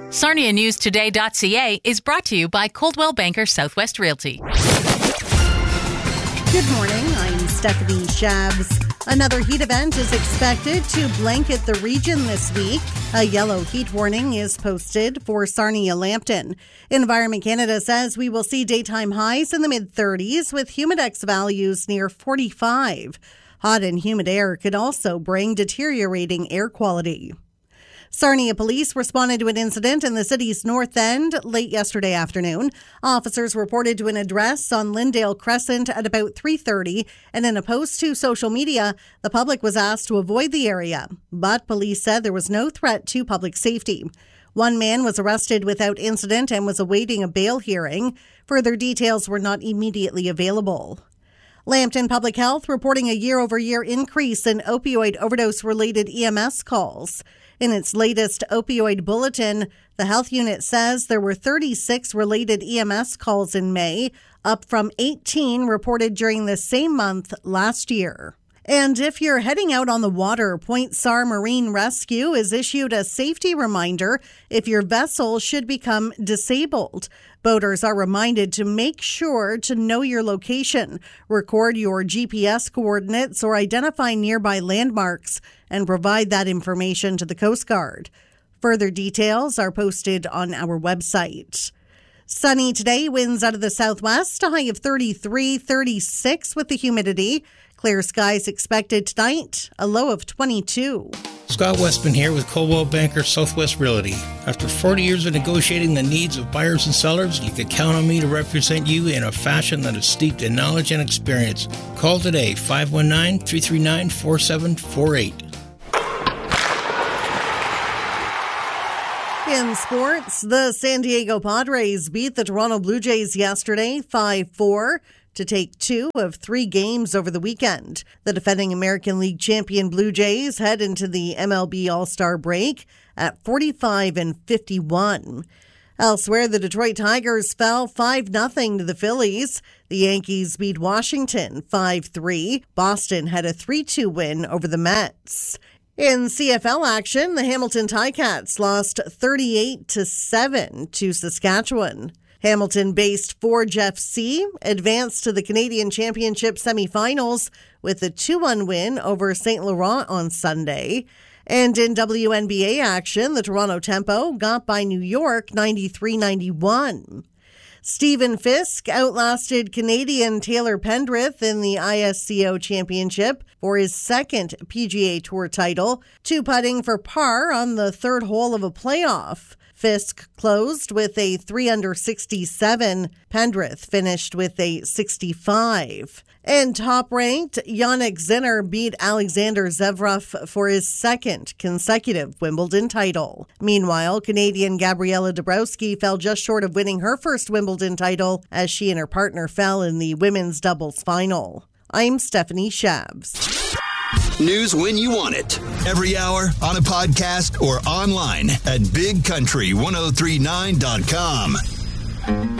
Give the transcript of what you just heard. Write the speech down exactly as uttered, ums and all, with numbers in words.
Sarnia News Today dot C A is brought to you by Coldwell Banker Southwest Realty. Good morning, I'm Stephanie Shabs. Another heat event is expected to blanket the region this week. A yellow heat warning is posted for Sarnia-Lambton. Environment Canada says we will see daytime highs in the mid-thirties with humidex values near forty-five. Hot and humid air could also bring deteriorating air quality. Sarnia police responded to an incident in the city's north end late yesterday afternoon. Officers reported to an address on Lyndale Crescent at about three thirty, and in a post to social media, the public was asked to avoid the area. But police said there was no threat to public safety. One man was arrested without incident and was awaiting a bail hearing. Further details were not immediately available. Lambton Public Health reporting a year-over-year increase in opioid overdose-related E M S calls. In its latest opioid bulletin, the health unit says there were thirty-six related E M S calls in May, up from eighteen reported during the same month last year. And if you're heading out on the water, Point Sar Marine Rescue has issued a safety reminder if your vessel should become disabled. Boaters are reminded to make sure to know your location, record your G P S coordinates, or identify nearby landmarks and provide that information to the Coast Guard. Further details are posted on our website. Sunny today, winds out of the southwest, a high of thirty-three, thirty-six with the humidity. Clear skies expected tonight, a low of twenty-two. Scott Westman here with Coldwell Banker Southwest Realty. After forty years of negotiating the needs of buyers and sellers, you can count on me to represent you in a fashion that is steeped in knowledge and experience. Call today, five one nine, three three nine, four seven four eight. In sports, the San Diego Padres beat the Toronto Blue Jays yesterday five four to take two of three games over the weekend. The defending American League champion Blue Jays head into the M L B All-Star break at forty-five and fifty-one. Elsewhere, the Detroit Tigers fell five nothing to the Phillies. The Yankees beat Washington five three. Boston had a three two win over the Mets. In C F L action, the Hamilton Ticats lost thirty-eight to seven to Saskatchewan. Hamilton-based Forge F C advanced to the Canadian Championship semifinals with a two one win over Saint Laurent on Sunday. And in W N B A action, the Toronto Tempo got by New York ninety-three ninety-one. Stephen Fisk outlasted Canadian Taylor Pendrith in the I S C O Championship for his second P G A Tour title, two-putting for par on the third hole of a playoff. Fisk closed with a three under sixty-seven. Pendrith finished with a sixty-five. And top-ranked, Jannik Sinner beat Alexander Zverev for his second consecutive Wimbledon title. Meanwhile, Canadian Gabriela Dabrowski fell just short of winning her first Wimbledon title as she and her partner fell in the women's doubles final. I'm Stephanie Shabs. News when you want it. Every hour, on a podcast, or online at big country ten thirty-nine dot com.